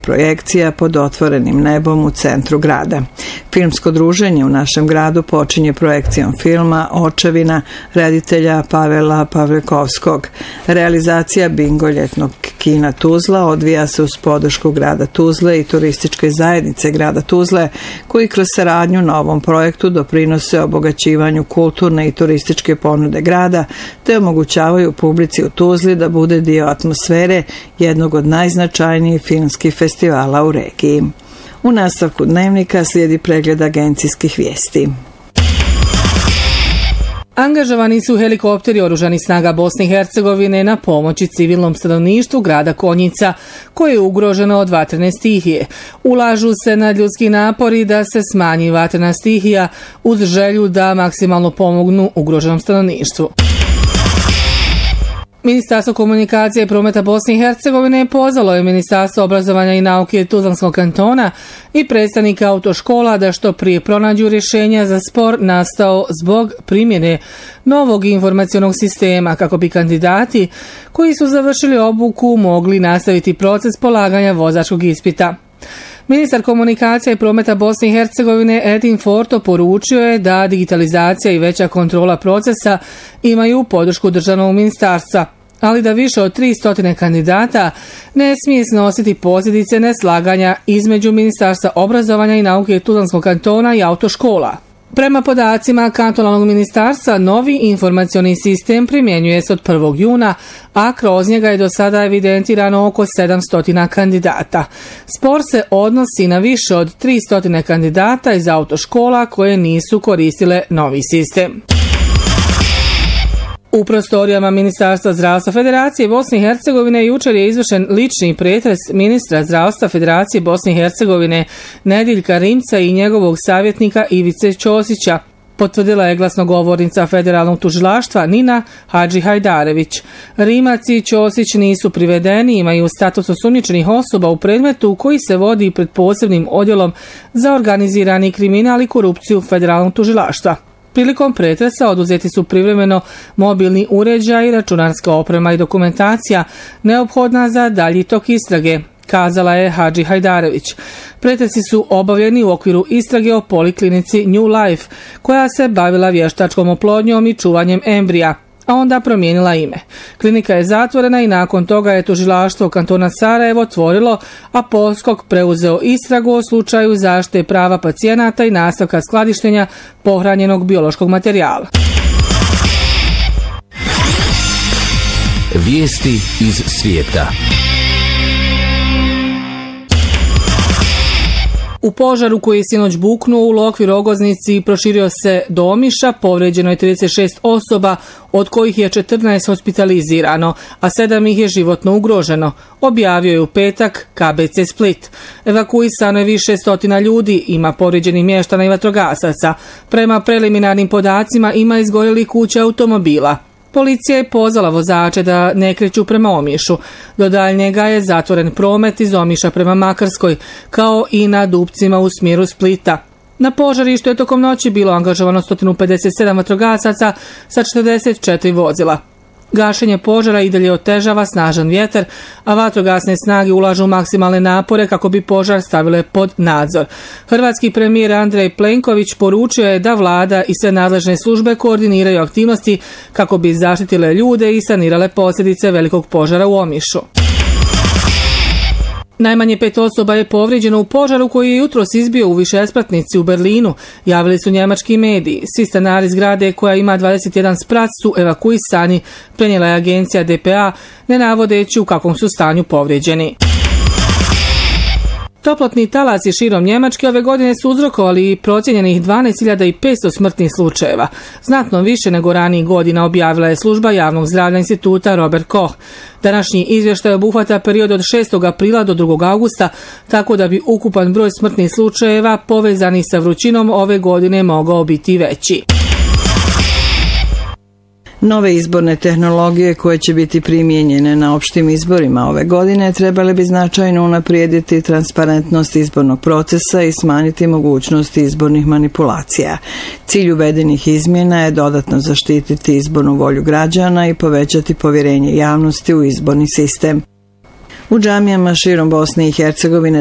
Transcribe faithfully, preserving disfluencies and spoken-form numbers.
projekcija pod otvorenim nebom u centru grada. Filmsko druženje u našem gradu počinje projekcijom filma Očevina reditelja Pavela Pavlikovskog. Realizacija bingo ljetnog kina Tuzla odvija se uz podršku grada Tuzle i turističke zajednice grada Tuzle, koji kroz saradnju na ovom projektu doprinose obogaćivanju kulturne i turističke ponude grada, te omogućavaju publici u Tuzli da bude dio atmosfere jednog od najznačajnijih filmskih festivala u regiji. U nastavku dnevnika slijedi pregled agencijskih vijesti. Angažovani su helikopteri oružanih snaga Bosne i Hercegovine na pomoći civilnom stanovništvu grada Konjica, koje je ugroženo od vatrene stihije. Ulažu se na ljudski napori da se smanji vatrena stihija uz želju da maksimalno pomognu ugroženom stanovništvu. Ministarstvo komunikacije i prometa Bosne i Hercegovine pozvalo je Ministarstvo obrazovanja i nauke Tuzlanskog kantona i predstavnika autoškola da što prije pronađu rješenja za spor nastao zbog primjene novog informacionog sistema, kako bi kandidati koji su završili obuku mogli nastaviti proces polaganja vozačkog ispita. Ministar komunikacije i prometa Bosne i Hercegovine Edin Forto poručio je da digitalizacija i veća kontrola procesa imaju podršku državnog ministarstva, ali da više od tristo kandidata ne smije snositi posljedice neslaganja između Ministarstva obrazovanja i nauke Tuzlanskog kantona i autoškola. Prema podacima kantonalnog ministarstva, novi informacioni sistem primjenjuje se od prvog juna, a kroz njega je do sada evidentirano oko sedamsto kandidata. Spor se odnosi na više od tristo kandidata iz autoškola koje nisu koristile novi sistem. U prostorijama Ministarstva zdravstva Federacije Bosne i Hercegovine jučer je izvršen lični pretres ministra zdravstva Federacije Bosne i Hercegovine Nediljka Rimca i njegovog savjetnika Ivice Ćosića, potvrdila je glasnogovornica federalnog tužilaštva Nina Hadžihajdarević. Rimac i Ćosić nisu privedeni, imaju status osumnjičenih osoba u predmetu koji se vodi pred posebnim odjelom za organizirani kriminal i korupciju federalnog tužilaštva. Prilikom pretresa oduzeti su privremeno mobilni uređaj, računarska oprema i dokumentacija neophodna za dalji tok istrage, kazala je Hadžihajdarević. Pretresi su obavljeni u okviru istrage o poliklinici New Life, koja se bavila vještačkom oplodnjom i čuvanjem embrija, a onda promijenila ime. Klinika je zatvorena i nakon toga je tužilaštvo kantona Sarajevo otvorilo, a Poskok preuzeo istragu o slučaju zaštite prava pacijenata i nastavka skladištenja pohranjenog biološkog materijala. Vijesti iz svijeta. U požaru koji je sinoć buknuo u Lokvi Rogoznici i proširio se do Omiša, povrijeđeno je trideset šest osoba, od kojih je četrnaest hospitalizirano, a sedam ih je životno ugroženo, objavio je u petak K B C Split. Evakuisano je više stotina ljudi, ima povrijeđenih mještana i vatrogasaca. Prema preliminarnim podacima ima izgorjelih kuća automobila. Policija je pozvala vozače da ne kreću prema Omišu. Do daljnjega je zatvoren promet iz Omiša prema Makarskoj, kao i na Dupcima u smjeru Splita. Na požarištu je tokom noći bilo angažovano sto pedeset sedam vatrogasaca sa četrdeset četiri vozila. Gašenje požara i dalje otežava snažan vjetar, a vatrogasne snage ulažu maksimalne napore kako bi požar stavile pod nadzor. Hrvatski premijer Andrej Plenković poručio je da vlada i sve nadležne službe koordiniraju aktivnosti kako bi zaštitile ljude i sanirale posljedice velikog požara u Omišu. Najmanje pet osoba je povrijeđeno u požaru koji je jutros izbio u višespratnici u Berlinu, javili su njemački mediji. Svi stanari zgrade koja ima dvadeset jedan sprat su evakuisani, prenijela je agencija D P A, ne navodeći u kakvom su stanju povrijeđeni. Toplotni talasi širom Njemačke ove godine su uzrokovali procijenjenih dvanaest hiljada petsto smrtnih slučajeva. Znatno više nego ranijih godina, objavila je služba javnog zdravlja instituta Robert Koch. Današnji izvještaj obuhvata period od šestog aprila do drugog augusta, tako da bi ukupan broj smrtnih slučajeva povezanih sa vrućinom ove godine mogao biti veći. Nove izborne tehnologije koje će biti primijenjene na opštim izborima ove godine trebale bi značajno unaprijediti transparentnost izbornog procesa i smanjiti mogućnosti izbornih manipulacija. Cilj uvedenih izmjena je dodatno zaštititi izbornu volju građana i povećati povjerenje javnosti u izborni sistem. U džamijama širom Bosne i Hercegovine